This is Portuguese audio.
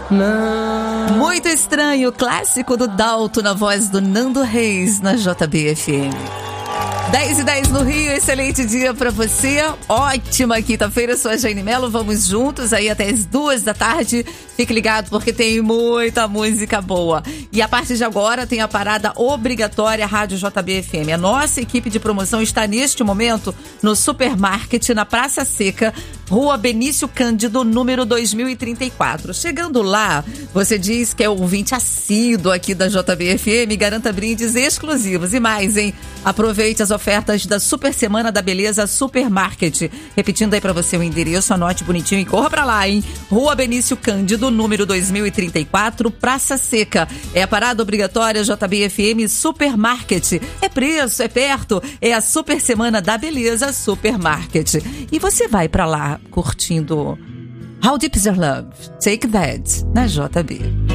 Muito Estranho, clássico do Dalto na voz do Nando Reis na JB-FM. 10h10 no Rio, excelente dia pra você. Ótima quinta-feira, sou a Jane Mello. Vamos juntos aí até as 2h. Fique ligado porque tem muita música boa. E a partir de agora tem a parada obrigatória Rádio JB-FM. A nossa equipe de promoção está neste momento no Supermarket, na Praça Seca, Rua Benício Cândido, número 2034. Chegando lá, você diz que é ouvinte assíduo aqui da JB-FM, garanta brindes exclusivos e mais, hein? Aproveite as ofertas da Super Semana da Beleza Supermarket. Repetindo aí pra você o endereço, anote bonitinho e corra pra lá, hein? Rua Benício Cândido, número 2034, Praça Seca. É a parada obrigatória JB-FM Supermarket. É preço, é perto, é a Super Semana da Beleza Supermarket. E você vai pra lá curtindo How Deep Is Your Love? Take That, na JB.